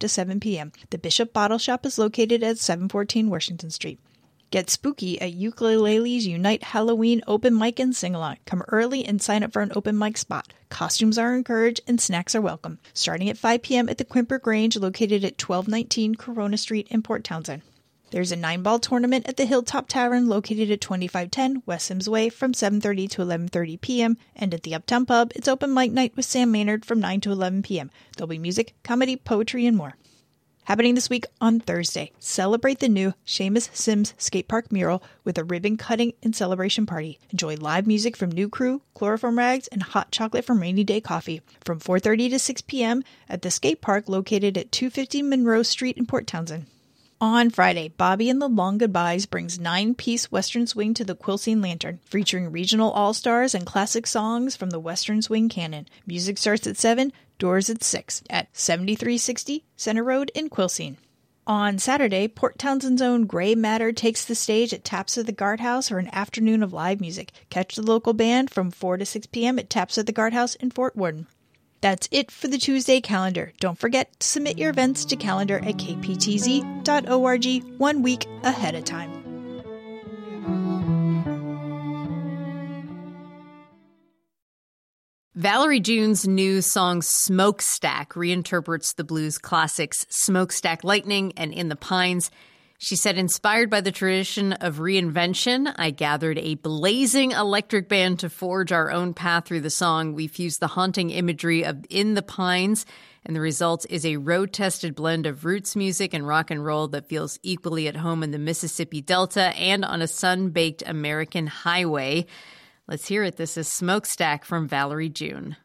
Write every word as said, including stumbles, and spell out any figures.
to seven p.m. The Bishop Bottle Shop is located at seven fourteen Washington Street. Get spooky at Ukulele's Unite Halloween Open Mic and Sing-Along. Come early and sign up for an open mic spot. Costumes are encouraged and snacks are welcome. Starting at five p.m. at the Quimper Grange, located at twelve nineteen Corona Street in Port Townsend. There's a nine-ball tournament at the Hilltop Tavern, located at twenty-five ten West Sims Way from seven thirty to eleven thirty p.m. And at the Uptown Pub, it's open mic night with Sam Maynard from nine to eleven p.m. There'll be music, comedy, poetry, and more. Happening this week on Thursday, celebrate the new Seamus Sims Skate Park mural with a ribbon cutting and celebration party. Enjoy live music from New Crew, Chloroform Rags, and hot chocolate from Rainy Day Coffee from four thirty to six p.m. at the skate park located at two fifty Monroe Street in Port Townsend. On Friday, Bobby and the Long Goodbyes brings nine-piece Western Swing to the Quilcene Lantern, featuring regional all-stars and classic songs from the Western Swing canon. Music starts at seven, doors at six, at seventy-three sixty Center Road in Quilcene. On Saturday, Port Townsend's own Grey Matter takes the stage at Taps at the Guardhouse for an afternoon of live music. Catch the local band from four to six p.m. at Taps at the Guardhouse in Fort Worden. That's it for the Tuesday calendar. Don't forget to submit your events to calendar at k p t z dot org one week ahead of time. Valerie June's new song Smokestack reinterprets the blues classics Smokestack Lightning and In the Pines. She said, inspired by the tradition of reinvention, I gathered a blazing electric band to forge our own path through the song. We fused the haunting imagery of In the Pines, and the result is a road-tested blend of roots music and rock and roll that feels equally at home in the Mississippi Delta and on a sun-baked American highway. Let's hear it. This is Smokestack from Valerie June.